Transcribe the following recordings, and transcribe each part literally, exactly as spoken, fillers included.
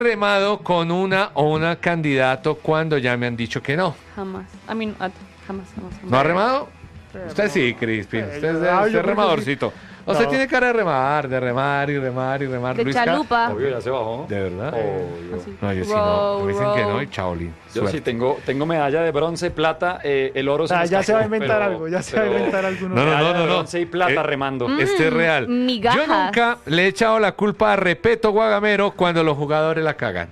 remado con una o una candidato cuando ya me han dicho que no? Jamás. A mí, a- jamás, jamás, jamás. ¿No ha remado? Pero Usted no. sí, Crispin. Usted es, de- Ah, usted yo es creo que remadorcito. Usted No. tiene cara de remar, de remar y remar y remar. De Luisca, chalupa. Obvio, ya se bajó. ¿De verdad? Obvio. Así. No, yo sí no. Row, Me dicen que no row. y Chaolín. Yo Suerte. sí tengo, tengo medalla de bronce, plata, eh, el oro se Ah, me ya se va a escapó, inventar pero- algo, ya se va a pero inventar alguno. No, no, medalla no, de no, no. bronce y plata Eh, remando. Este es real. migajas. Yo nunca le he echado la culpa a Repeto Guagamero cuando los jugadores la cagan.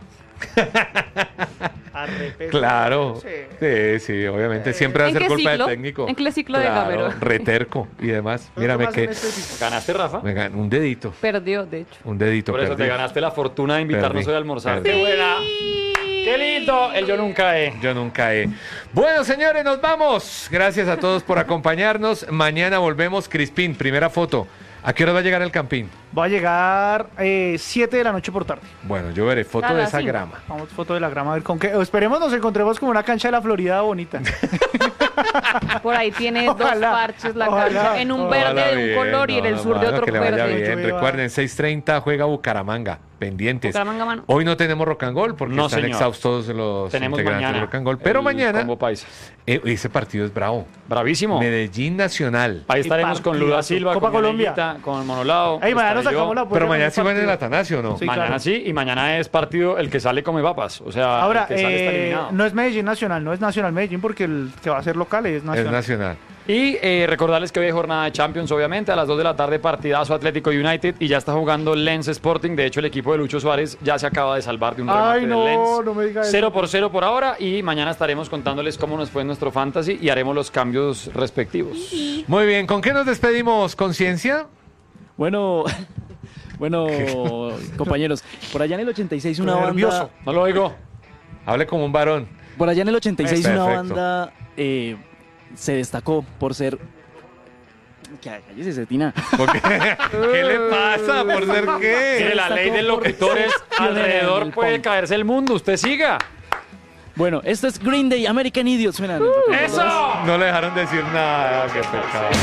A repetir. Claro. Sí. Sí, sí, obviamente. Siempre va a ¿En ser qué culpa ciclo? del técnico. ¿En qué ciclo de Claro, Gamero? reterco y demás. Pero Mírame ¿qué pasa en que este tipo? ¿Ganaste, Rafa? me gan- un dedito. Perdió, de hecho. Un dedito. Por eso perdí. te ganaste la fortuna de invitarnos Perdí. hoy a almorzar. Perdí. ¡Qué buena! ¡Qué lindo! El Yo Nunca He. Yo nunca he. Bueno, señores, nos vamos. Gracias a todos por acompañarnos. Mañana volvemos. Crispín, primera foto. ¿A qué hora va a llegar el Campín? Va a llegar eh, siete de la noche por tarde. Bueno, yo veré foto A de las esa cinco. grama. Vamos, foto de la grama, a ver con qué. Esperemos nos encontremos como una cancha de la Florida bonita. Por ahí tiene Ojalá, dos parches la ojalá, cancha. En un ojalá verde de un bien, color y en el no, sur de mano, otro que le vaya verde. bien. Llueva. Recuerden, seis treinta juega Bucaramanga. Pendientes. Bucaramanga, mano. Hoy no tenemos rock and roll porque No, están señor. exhaustos los Tenemos integrantes mañana de rock and roll. Pero el mañana Combo Paisa. eh, ese partido es bravo. Bravísimo. Medellín Nacional. Ahí estaremos con Luda partidazo. Silva, Copa con Colombia. Meneguita, con Monolao. Ey, mañana nos estaré yo. sacamos la puerta Pero con mañana un sí van en el partido. Atanasio, ¿no? Sí, Mañana claro. sí, y mañana es partido el que sale come papas. O sea, Ahora, el que sale está eh, eliminado. no es Medellín Nacional, no es Nacional Medellín porque el que va a ser local es Es Nacional. Nacional. Y eh, recordarles que hoy hay jornada de Champions, obviamente, a las dos de la tarde, partidazo Atlético United, y ya está jugando Lens Sporting. De hecho, el equipo de Lucho Suárez ya se acaba de salvar de un remate Ay, del no, Lens. no me diga eso. Cero por cero por ahora, y mañana estaremos contándoles cómo nos fue en nuestro fantasy y haremos los cambios respectivos. Muy bien, ¿con qué nos despedimos? ¿Conciencia? Bueno, bueno, compañeros, por allá en el ochenta y seis una Estoy banda, nervioso. No lo oigo. Hable como un varón. por allá en el ochenta y seis una Perfecto. banda eh, se destacó por ser. ¿Qué? Cállese, Cetina. ¿Por qué? ¿Qué le pasa? ¿Por ser Mire, qué? la ley de destacó por locutores ser pionera en alrededor el puede punk. caerse el mundo. Usted siga. Bueno, esto es Green Day, American Idiot. Suena. ¡Eso! No le dejaron decir nada. Qué pecado.